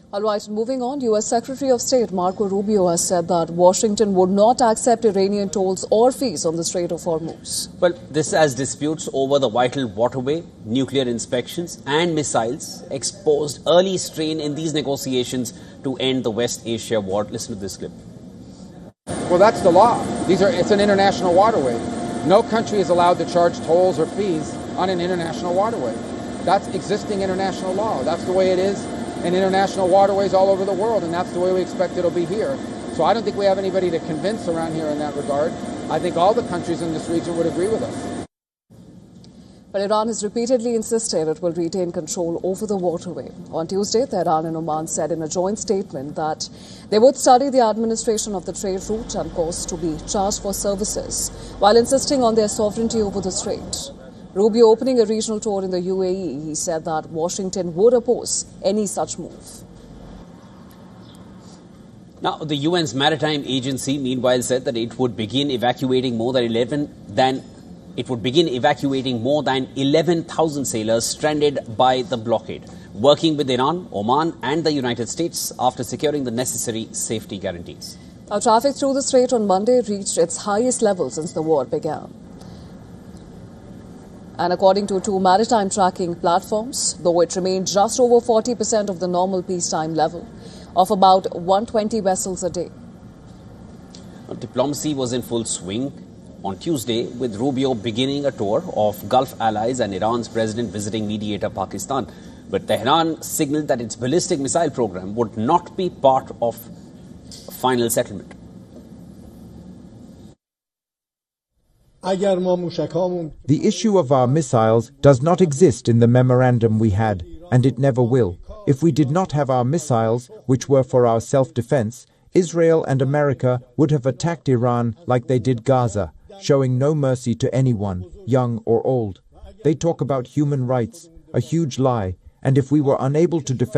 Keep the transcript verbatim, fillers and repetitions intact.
All right, moving on, U S Secretary of State Marco Rubio has said that Washington would not accept Iranian tolls or fees on the Strait of Hormuz. Well, this as disputes over the vital waterway, nuclear inspections and missiles exposed early strain in these negotiations to end the West Asia war. Listen to this clip. Well, that's the law. These are, it's an international waterway. No country is allowed to charge tolls or fees on an international waterway. That's existing international law. That's the way it is in international waterways all over the world, and that's the way we expect it'll be here. So I don't think we have anybody to convince around here in that regard. I think all the countries in this region would agree with us. But Iran has repeatedly insisted it will retain control over the waterway. On Tuesday, Tehran and Oman said in a joint statement that they would study the administration of the trade route and costs to be charged for services, while insisting on their sovereignty over the strait. Rubio opening a regional tour in the U A E, he said that Washington would oppose any such move. Now, the U N's Maritime Agency, meanwhile, said that it would begin evacuating more than eleven than it would begin evacuating more than eleven thousand sailors stranded by the blockade, working with Iran, Oman, and the United States after securing the necessary safety guarantees. Now, traffic through the strait on Monday reached its highest level since the war began. And according to two maritime tracking platforms, though it remained just over forty percent of the normal peacetime level of about one hundred twenty vessels a day. Diplomacy was in full swing on Tuesday, with Rubio beginning a tour of Gulf allies and Iran's president visiting mediator Pakistan. But Tehran signaled that its ballistic missile program would not be part of a final settlement. The issue of our missiles does not exist in the memorandum we had, and it never will. If we did not have our missiles, which were for our self-defense, Israel and America would have attacked Iran like they did Gaza, showing no mercy to anyone, young or old. They talk about human rights, a huge lie, and if we were unable to defend